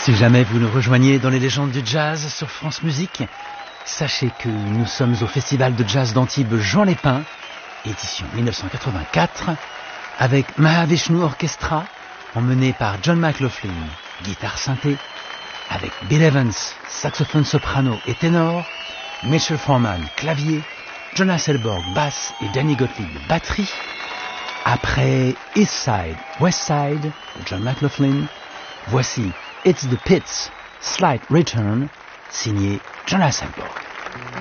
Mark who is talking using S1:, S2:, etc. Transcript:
S1: Si jamais vous nous rejoignez dans les légendes du jazz sur France Musique, sachez que nous sommes au Festival de Jazz d'Antibes Jean Lépin, édition 1984, avec Mahavishnu Orchestra, emmené par John McLaughlin, guitare synthé, avec Bill Evans, saxophone soprano et ténor, Mitchell Foreman, clavier, Jonas Elborg, basse et Danny Gottlieb, batterie. Après East Side, West Side, de John McLaughlin, voici It's the Pits, Slight Return, signé Jonas Elborg.